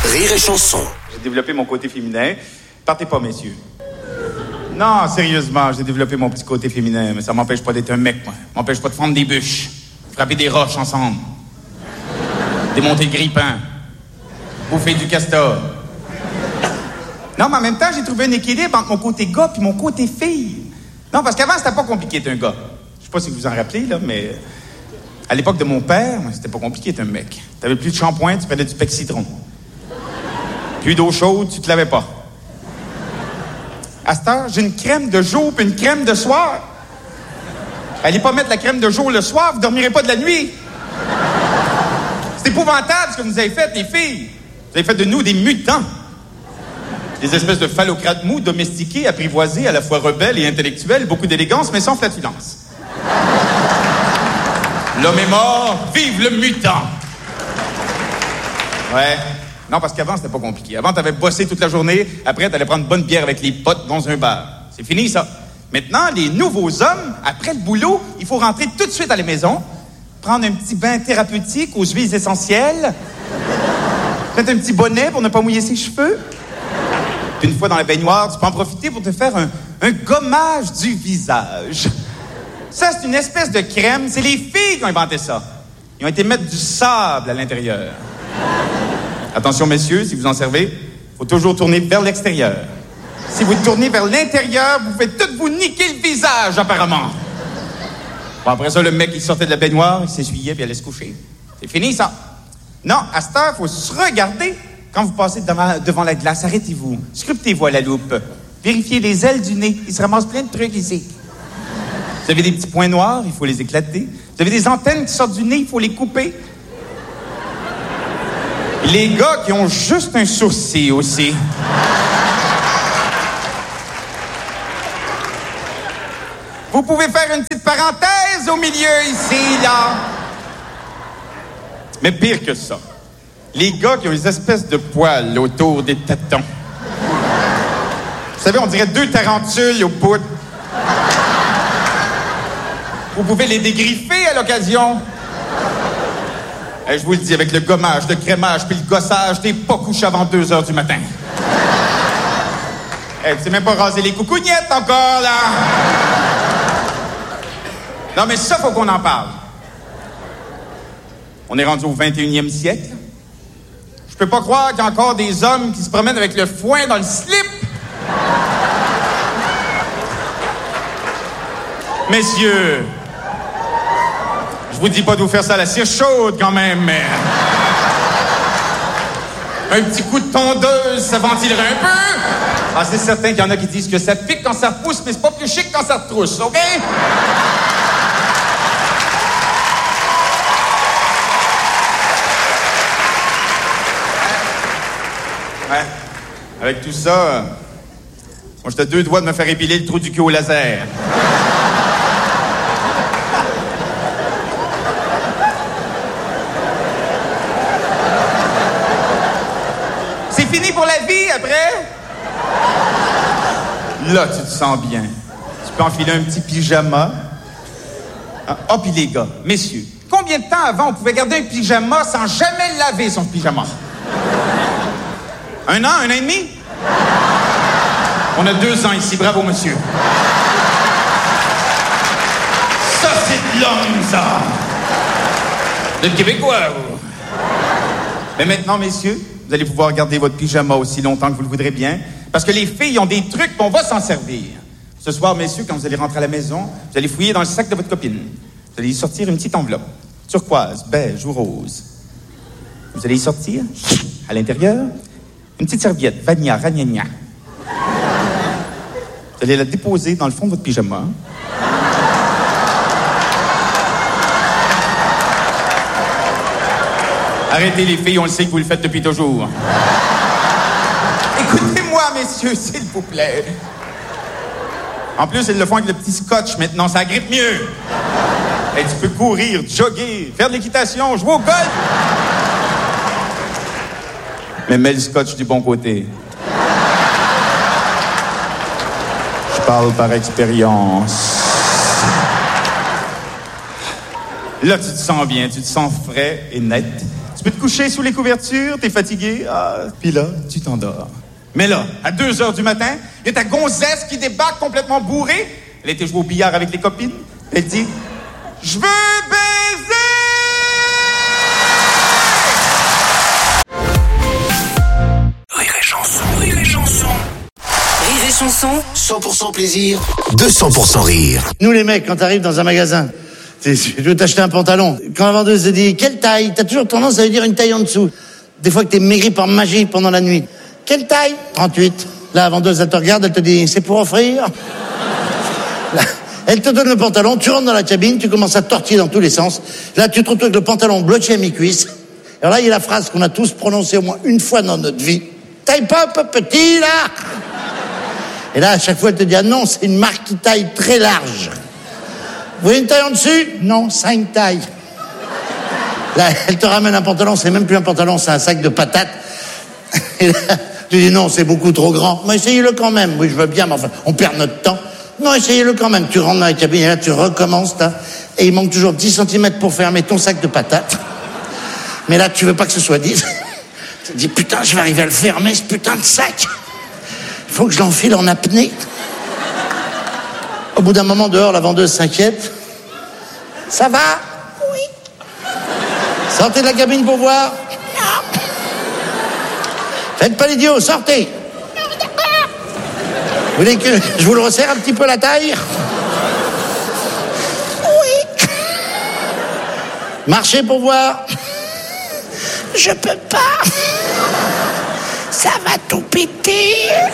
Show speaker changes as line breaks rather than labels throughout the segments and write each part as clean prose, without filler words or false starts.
Rire et chanson.
J'ai développé mon côté féminin. Partez pas, messieurs. Non, sérieusement, j'ai développé mon petit côté féminin, mais ça m'empêche pas d'être un mec, moi. Ça m'empêche pas de fendre des bûches, frapper des roches ensemble, démonter le grippin, bouffer du castor. Non, mais en même temps, j'ai trouvé un équilibre entre mon côté gars et mon côté fille. Non, parce qu'avant, c'était pas compliqué d'être un gars. Je sais pas si vous vous en rappelez, là, mais... À l'époque de mon père, c'était pas compliqué d'être un mec. T'avais plus de shampoing, tu prenais du pec citron. Plus d'eau chaude, tu te lavais pas. À cette heure, j'ai une crème de jour puis une crème de soir. Allez pas mettre la crème de jour le soir, vous dormirez pas de la nuit. C'est épouvantable ce que vous avez fait, les filles. Vous avez fait de nous des mutants. Des espèces de phallocrates mous, domestiqués, apprivoisés, à la fois rebelles et intellectuels, beaucoup d'élégance, mais sans flatulence. L'homme est mort, vive le mutant! Ouais. Non, parce qu'avant, c'était pas compliqué. Avant, t'avais bossé toute la journée. Après, t'allais prendre une bonne bière avec les potes dans un bar. C'est fini, ça. Maintenant, les nouveaux hommes, après le boulot, il faut rentrer tout de suite à la maison, prendre un petit bain thérapeutique aux huiles essentielles, mettre un petit bonnet pour ne pas mouiller ses cheveux. Puis une fois dans la baignoire, tu peux en profiter pour te faire un gommage du visage. Ça, c'est une espèce de crème. C'est les filles qui ont inventé ça. Ils ont été mettre du sable à l'intérieur. Attention, messieurs, si vous en servez, il faut toujours tourner vers l'extérieur. Si vous tournez vers l'intérieur, vous pouvez tout vous niquer le visage, apparemment. Bon, après ça, le mec, il sortait de la baignoire, il s'essuyait, puis il allait se coucher. C'est fini, ça. Non, à cette heure, il faut se regarder. Quand vous passez devant la glace, arrêtez-vous. Scrutez-vous à la loupe. Vérifiez les ailes du nez. Il se ramasse plein de trucs ici. Vous avez des petits points noirs, il faut les éclater. Vous avez des antennes qui sortent du nez, il faut les couper. Les gars qui ont juste un sourcil aussi. Vous pouvez faire une petite parenthèse au milieu ici, là. Mais pire que ça, les gars qui ont des espèces de poils autour des tétons. Vous savez, on dirait 2 tarentules au bout. Vous pouvez les dégriffer à l'occasion. Et je vous le dis, avec le gommage, le crémage puis le gossage, t'es pas couché avant 2 heures du matin. Tu sais même pas raser les coucougnettes encore, là. Non, mais ça, faut qu'on en parle. On est rendu au 21e siècle. Je peux pas croire qu'il y a encore des hommes qui se promènent avec le foin dans le slip. Messieurs, je vous dis pas de vous faire ça à la cire chaude, quand même, mais... Un petit coup de tondeuse, ça ventilerait un peu. Ah, c'est certain qu'il y en a qui disent que ça pique quand ça repousse, mais c'est pas plus chic quand ça retrousse, OK? Ouais. Avec tout ça, moi, j'étais à 2 doigts de me faire épiler le trou du cul au laser. C'est fini pour la vie, après? Là, tu te sens bien. Tu peux enfiler un petit pyjama. Ah, puis les gars, messieurs, combien de temps avant on pouvait garder un pyjama sans jamais laver son pyjama? 1 an, 1 an et demi? On a 2 ans ici, bravo, monsieur. Ça, c'est de l'homme, ça! Vous êtes Québécois, vous? Mais maintenant, messieurs, vous allez pouvoir garder votre pyjama aussi longtemps que vous le voudrez bien, parce que les filles ont des trucs, on va s'en servir. Ce soir, messieurs, quand vous allez rentrer à la maison, vous allez fouiller dans le sac de votre copine. Vous allez y sortir une petite enveloppe, turquoise, beige ou rose. Vous allez y sortir, à l'intérieur, une petite serviette, vania, ragnagna. Vous allez la déposer dans le fond de votre pyjama. Arrêtez les filles, on le sait que vous le faites depuis toujours. Écoutez-moi, messieurs, s'il vous plaît. En plus, ils le font avec le petit scotch maintenant, ça agrippe mieux. Et tu peux courir, jogger, faire de l'équitation, jouer au golf. Mais mets le scotch du bon côté. Je parle par expérience. Là, tu te sens bien, tu te sens frais et net. Tu peux te coucher sous les couvertures, t'es fatigué, puis là, tu t'endors. Mais là, à 2h du matin, il y a ta gonzesse qui débarque complètement bourrée. Elle était jouer au billard avec les copines. Elle dit, « Je veux baiser! »
Rire et chanson, rire et chanson.
Rire et chanson.
100% plaisir, 200% rire.
Nous les mecs, quand t'arrives dans un magasin, tu veux t'acheter un pantalon. Quand la vendeuse te dit « Quelle taille ?» T'as toujours tendance à lui dire une taille en dessous. Des fois que t'es maigri par magie pendant la nuit. « Quelle taille ?» 38. Là, la vendeuse, elle te regarde, elle te dit « C'est pour offrir ?» Là, elle te donne le pantalon, tu rentres dans la cabine, tu commences à tortiller dans tous les sens. Là, tu te retrouves avec le pantalon bloqué à mi-cuisse. Alors là, il y a la phrase qu'on a tous prononcée au moins une fois dans notre vie. « Taille pas petit, là !» Et là, à chaque fois, elle te dit « Ah non, c'est une marque qui taille très large. » Vous voyez une taille en dessus? Non, 5 tailles. Là, elle te ramène un pantalon, c'est même plus un pantalon, c'est un sac de patates. Et là, tu dis non, c'est beaucoup trop grand. Mais essayez-le quand même. Oui, je veux bien, mais enfin, on perd notre temps. Non, essayez-le quand même. Tu rentres dans la cabine et là, tu recommences, et il manque toujours 10 cm pour fermer ton sac de patates. Mais là, tu veux pas que ce soit 10. Tu te dis, putain, je vais arriver à le fermer, ce putain de sac. Il faut que je l'enfile en apnée. Au bout d'un moment, dehors, la vendeuse s'inquiète. Ça va? Oui. Sortez de la cabine pour voir. Non. Faites pas l'idiot, sortez. Non, d'accord. Vous voulez que je vous le resserre un petit peu la taille? Oui. Marchez pour voir. Je peux pas. Ça va tout péter.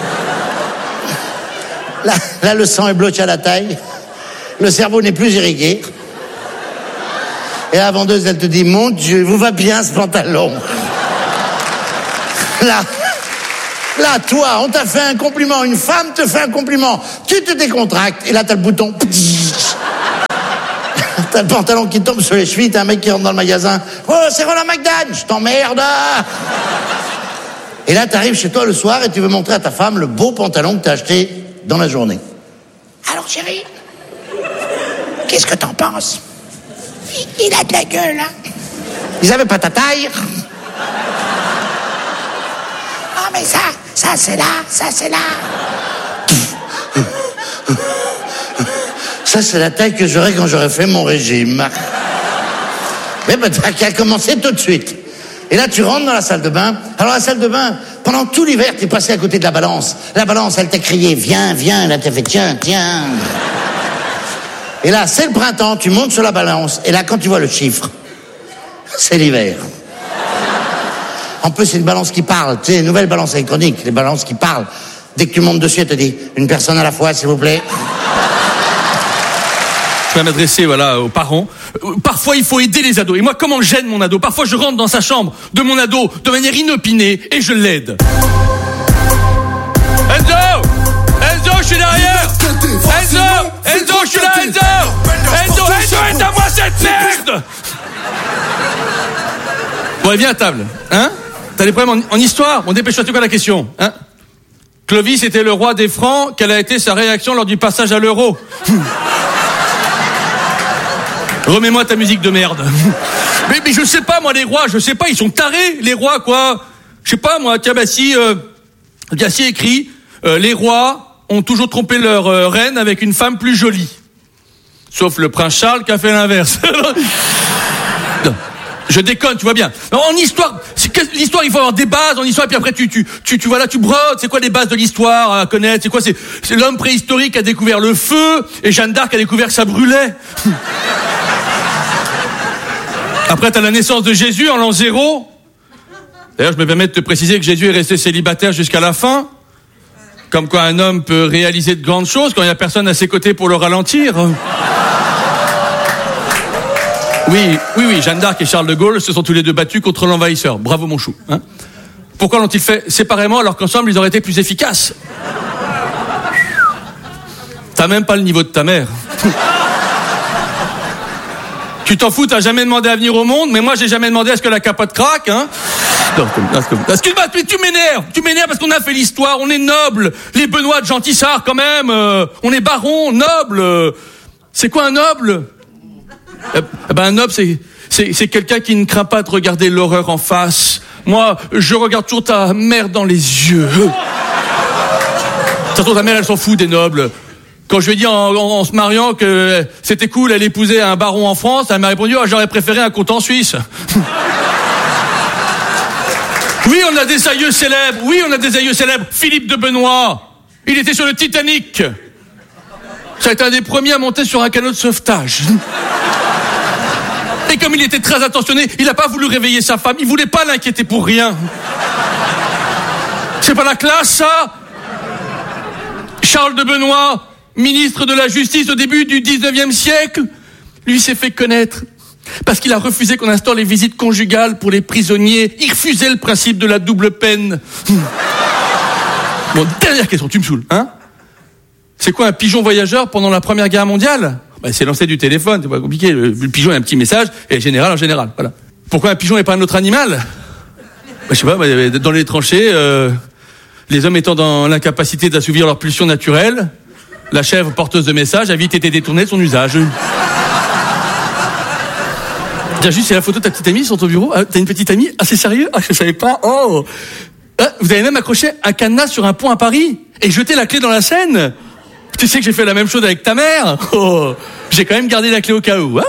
Là, le sang est bloqué à la taille. Le cerveau n'est plus irrigué. Et la vendeuse, elle te dit, mon Dieu, vous va bien ce pantalon. Là, toi, on t'a fait un compliment, une femme te fait un compliment, tu te décontractes, et là, t'as le bouton. T'as le pantalon qui tombe sur les chevilles, t'as un mec qui rentre dans le magasin. Oh, c'est Roland McDan, je t'emmerde. Et là, t'arrives chez toi le soir et tu veux montrer à ta femme le beau pantalon que t'as acheté dans la journée. Alors, chérie, qu'est-ce que t'en penses? Il a de la gueule, hein? Ils avaient pas ta taille? Ah, mais ça c'est là, ça c'est là. Ça, c'est la taille que j'aurais quand j'aurais fait mon régime. Mais t'as qu'à commencer tout de suite. Et là, tu rentres dans la salle de bain. Alors, la salle de bain, pendant tout l'hiver, t'es passé à côté de la balance. La balance, elle t'a crié, viens, viens. Là, t'as fait, tiens, tiens. Et là, c'est le printemps, tu montes sur la balance. Et là, quand tu vois le chiffre, c'est l'hiver. En plus, c'est une balance qui parle. Tu sais, une nouvelle balance électronique, les balances qui parlent. Dès que tu montes dessus, elle te dit, une personne à la fois, s'il vous plaît.
Je vais m'adresser, aux parents. Parfois, il faut aider les ados. Et moi, comment j'aide mon ado? Parfois, je rentre dans sa chambre de mon ado de manière inopinée et je l'aide. Enzo, je suis derrière. Enzo, je suis là, Enzo, aide-moi cette merde. Bon, viens à table, hein? T'as des problèmes en histoire? Bon, dépêche-toi, c'est quoi la question, hein? Clovis était le roi des Francs. Quelle a été sa réaction lors du passage à l'euro? Remets-moi ta musique de merde. Mais je sais pas, moi, les rois, je sais pas, ils sont tarés, les rois, quoi. Je sais pas, moi, tiens, si écrit, les rois ont toujours trompé leur reine avec une femme plus jolie. Sauf le prince Charles qui a fait l'inverse. Non, je déconne, tu vois bien. Non, en histoire, l'histoire, il faut avoir des bases en histoire, et puis après, tu brodes. C'est quoi les bases de l'histoire à connaître? C'est quoi? C'est l'homme préhistorique qui a découvert le feu, et Jeanne d'Arc a découvert que ça brûlait. Après, t'as la naissance de Jésus en l'an 0. D'ailleurs, je me permets de te préciser que Jésus est resté célibataire jusqu'à la fin. Comme quoi un homme peut réaliser de grandes choses quand il n'y a personne à ses côtés pour le ralentir. Oui, Jeanne d'Arc et Charles de Gaulle se sont tous les deux battus contre l'envahisseur. Bravo mon chou. Hein? Pourquoi l'ont-ils fait séparément alors qu'ensemble ils auraient été plus efficaces? T'as même pas le niveau de ta mère. Tu t'en fous, t'as jamais demandé à venir au monde, mais moi j'ai jamais demandé à ce que la capote craque, hein. Excuse-moi, tu m'énerves parce qu'on a fait l'histoire, on est noble. Les Benoît de Gentissart quand même, on est baron, noble. C'est quoi un noble? Un noble, c'est c'est quelqu'un qui ne craint pas de regarder l'horreur en face. Moi, je regarde toujours ta mère dans les yeux. Surtout ta mère, elle s'en fout des nobles. Quand je lui ai dit en se mariant que c'était cool, elle épousait un baron en France, elle m'a répondu, j'aurais préféré un comte en Suisse. Oui, on a des aïeux célèbres. Philippe de Benoît, il était sur le Titanic. Ça a été un des premiers à monter sur un canot de sauvetage. Et comme il était très attentionné, il n'a pas voulu réveiller sa femme. Il voulait pas l'inquiéter pour rien. C'est pas la classe, ça? Charles de Benoît, ministre de la Justice au début du 19e siècle, lui s'est fait connaître parce qu'il a refusé qu'on instaure les visites conjugales pour les prisonniers. Il refusait le principe de la double peine. Bon, dernière question, tu me saoules, hein? C'est quoi un pigeon voyageur pendant la Première Guerre mondiale? C'est lancé du téléphone, c'est pas compliqué. Le pigeon a un petit message, et général en général, voilà. Pourquoi un pigeon n'est pas un autre animal? Je sais pas, dans les tranchées, les hommes étant dans l'incapacité d'assouvir leur pulsion naturelle, la chèvre porteuse de messages a vite été détournée de son usage. Tiens, juste, c'est la photo de ta petite amie sur ton bureau. Ah, t'as une petite amie? Ah, c'est sérieux? Ah, je savais pas. Oh! Ah, vous avez même accroché un cadenas sur un pont à Paris et jeté la clé dans la Seine? Tu sais que j'ai fait la même chose avec ta mère? Oh! J'ai quand même gardé la clé au cas où, hein?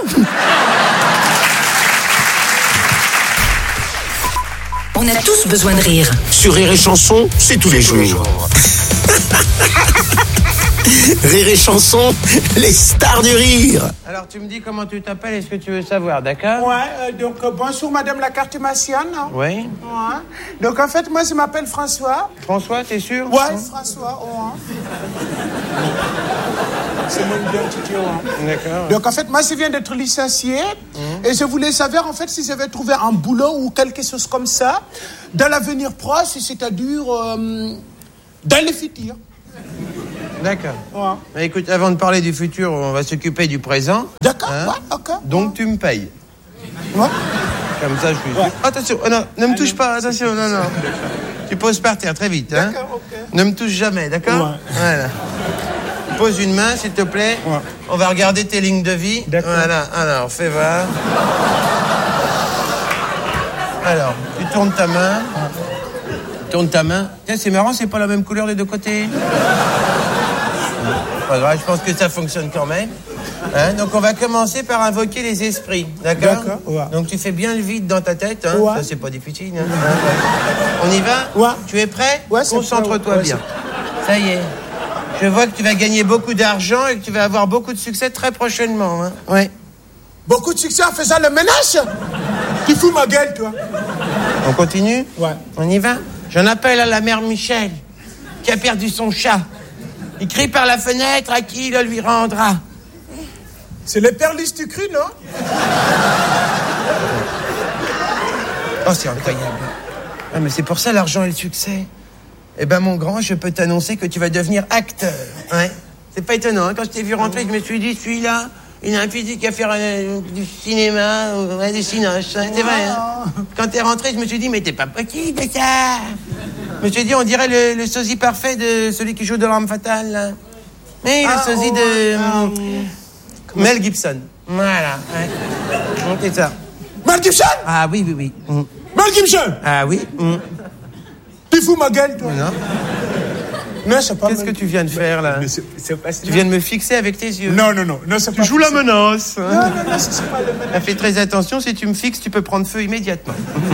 On a tous besoin de rire.
Sur Rire et Chanson, c'est tous les jours. Rire et Chanson, les stars du rire.
Alors, tu me dis comment tu t'appelles et ce que tu veux savoir, d'accord?
Ouais, donc bonjour madame la cartomancienne.
Oui.
Ouais. Donc en fait, moi je m'appelle François.
François, t'es sûr?
Ouais, François, ouais. C'est mon identité, ouais.
D'accord.
Donc en fait, moi je viens d'être licencié et je voulais savoir en fait si j'avais trouvé un boulot ou quelque chose comme ça dans l'avenir proche, c'est-à-dire dans le futur.
D'accord.
Ouais.
Mais écoute, avant de parler du futur, on va s'occuper du présent.
D'accord,
Hein?
ouais, ok.
Donc tu me payes.
Ouais.
Comme ça, je suis...
Ouais.
Attention, oh non, ne me touche pas, attention, non. Tu poses par terre, très vite, hein.
D'accord, ok.
Ne me touche jamais, d'accord?
Ouais.
Voilà. Pose une main, s'il te plaît.
Ouais.
On va regarder tes lignes de vie.
D'accord.
Voilà, alors, fais voir. Alors, tu tournes ta main. Tourne ta main. Tiens, c'est marrant, c'est pas la même couleur des deux côtés. Pas grave, je pense que ça fonctionne quand même. Hein, donc on va commencer par invoquer les esprits, d'accord?
D'accord, ouais.
Donc tu fais bien le vide dans ta tête, hein?
Ouais.
Ça c'est pas difficile. Hein? On y va?
Ouais.
Tu es prêt?
Ouais, c'est
Concentre-toi
prêt, ouais,
bien. Ça y est. Je vois que tu vas gagner beaucoup d'argent et que tu vas avoir beaucoup de succès très prochainement. Hein? Ouais.
Beaucoup de succès en faisant le ménage. Tu fous ma gueule, toi.
On continue?
Ouais.
On y va? J'en appelle à la mère Michel, qui a perdu son chat. Il crie par la fenêtre à qui le lui rendra.
C'est les perlis du cru, non?
Oh, c'est incroyable. Ah, mais c'est pour ça l'argent et le succès. Eh ben, mon grand, je peux t'annoncer que tu vas devenir acteur. Ouais. C'est pas étonnant, hein? Quand je t'ai vu rentrer, je me suis dit, celui-là, il a un physique à faire du cinéma, ouais, des cinoches. Hein? C'est vrai, hein? Quand t'es rentré, je me suis dit, mais t'es pas possible, ça! Je me suis dit, on dirait le sosie parfait de celui qui joue de l'Arme Fatale, là. Oui, le sosie de... Mel Gibson. Voilà, ouais. C'est ça.
Mel Gibson?
Ah oui.
Mel Gibson?
Ah oui.
Tu fous ma gueule, toi?
Non.
Non, c'est pas
Qu'est-ce que tu viens de faire, là?
Mais c'est pas...
Tu viens de me fixer avec tes yeux.
Non, c'est pas...
Tu joues la menace. Hein?
Non, c'est pas le menace.
Fais très attention, si tu me fixes, tu peux prendre feu immédiatement.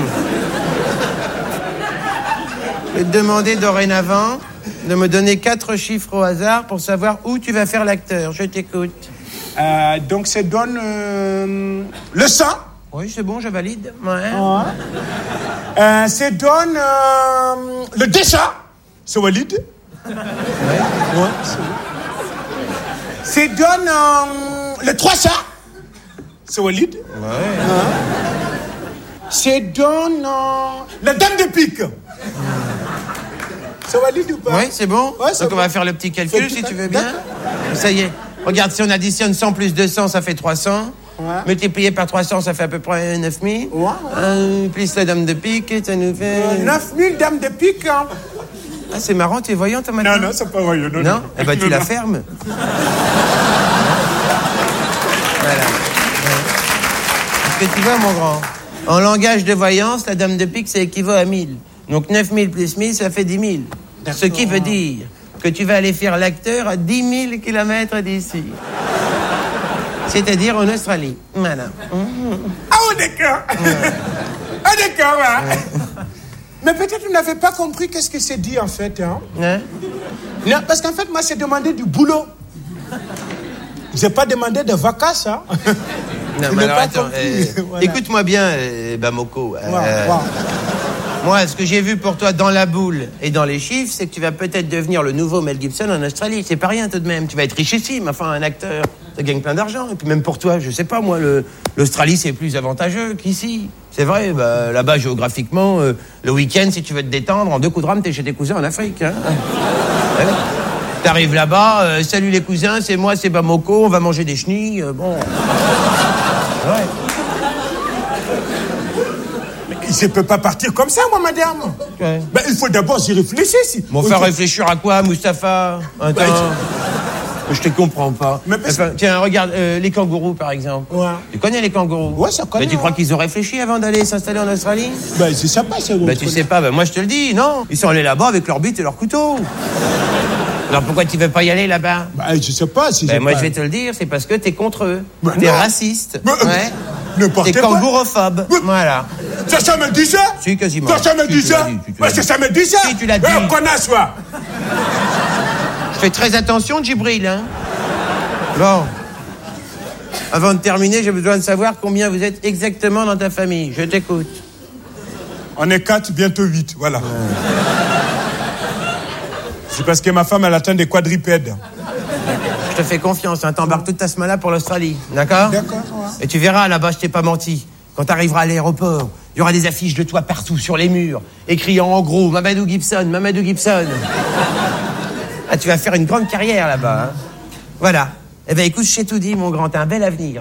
Je vais te demander dorénavant de me donner 4 chiffres au hasard pour savoir où tu vas faire l'acteur. Je t'écoute.
Donc, c'est donne le sang.
Oui, c'est bon, je valide. Ouais.
C'est donne le dessin. C'est valide. Ouais. C'est donne le 300. C'est valide. Ouais. C'est donne la dame de pique. C'est valide ou pas?
Oui, c'est bon.
Ouais, c'est
donc
bon.
on va faire le petit calcul si tu veux bien.
D'accord.
Ça y est. Regarde, si on additionne 100 plus 200, ça fait 300.
Ouais.
Multiplié par 300, ça fait à peu près 9000.
Ouais.
Plus la dame de pique, ça nous fait...
9000 dames de pique. Hein.
Ah, c'est marrant, tu es voyant, toi, maintenant?
Non, c'est pas voyant.
Non? Eh ben, tu la fermes. Voilà. Parce que tu vois, mon grand, en langage de voyance, la dame de pique, ça équivaut à 1000. Donc 9000 plus 1000, ça fait 10 000. Ce qui veut dire que tu vas aller faire l'acteur à 10 000 kilomètres d'ici. C'est-à-dire en Australie. Voilà.
Ah, oh, d'accord. Ah, d'accord, hein. Mais peut-être vous n'avez pas compris qu'est-ce que c'est dit, en fait, hein. Non, parce qu'en fait, moi, c'est demandé du boulot. J'ai pas demandé de vacances, hein.
Non, mais alors attends, voilà. Écoute-moi bien, Bamoko. Moi, ce que j'ai vu pour toi dans la boule et dans les chiffres, c'est que tu vas peut-être devenir le nouveau Mel Gibson en Australie. C'est pas rien tout de même. Tu vas être richissime, enfin, un acteur. Ça gagne plein d'argent. Et puis même pour toi, je sais pas, moi, l'Australie, c'est plus avantageux qu'ici. C'est vrai, bah, là-bas, géographiquement, le week-end, si tu veux te détendre, en 2 coups de rame, t'es chez tes cousins en Afrique. Hein. Ouais. T'arrives là-bas, salut les cousins, c'est moi, c'est Bamoko, on va manger des chenilles, bon... Ouais.
Je ne peux pas partir comme ça, moi, madame.
Ouais.
Ben, il faut d'abord y réfléchir.
Bon, faire réfléchir à quoi, Mustapha? Attends. Je te comprends pas. Mais enfin, tiens, regarde, les kangourous, par exemple. Ouais. Tu connais les kangourous?
Ouais, ça connaît.
Mais tu crois qu'ils ont réfléchi avant d'aller s'installer en Australie?
Ben, je sais pas, c'est
Ben, tu sais pas, ben, moi, je te le dis, non. Ils sont allés là-bas avec leur bite et leur couteau. Alors, pourquoi tu veux pas y aller là-bas?
Ben, je sais pas si
ben, moi,
pas...
je vais te le dire, c'est parce que t'es contre eux.
Ben,
t'es
non.
raciste.
Ben,
ouais. T'es kangourophobe. Voilà.
Ça me dit ça?
Si, quasiment.
Ça me dit ça? Ben, ça me dit ça?
Si, tu l'as dit.
Connasse, toi.
Fais très attention, Djibril, hein. Bon. Avant de terminer, j'ai besoin de savoir combien vous êtes exactement dans ta famille. Je t'écoute.
On est 4, bientôt 8, voilà. C'est parce que ma femme, elle atteint des quadrupèdes.
Je te fais confiance, hein. T'embarques toute ta semaine là pour l'Australie, d'accord?
D'accord, ouais.
Et tu verras, là-bas, je t'ai pas menti. Quand t'arriveras à l'aéroport, il y aura des affiches de toi partout sur les murs, écrits en gros, Mamadou Gibson, Mamadou Gibson. Ah, tu vas faire une grande carrière là-bas, hein. Voilà. Eh ben, écoute, je t'ai tout dit, mon grand, t'as un bel avenir.